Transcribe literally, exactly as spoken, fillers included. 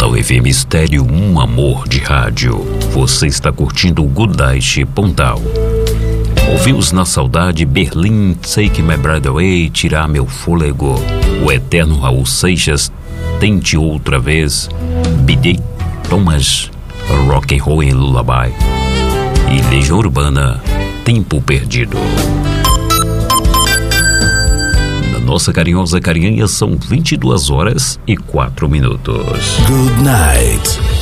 Pontal F M Estéreo, um amor de rádio. Você está curtindo o Good Night Pontal. Ouvimos Na Saudade, Berlim, Take My Breath Away, Tirar Meu Fôlego, o eterno Raul Seixas, Tente Outra Vez, B D Thomas, Rock and Roll em Lullaby e Legião Urbana, Tempo Perdido. Na nossa carinhosa carinha são vinte e duas horas e quatro minutos. Good Night.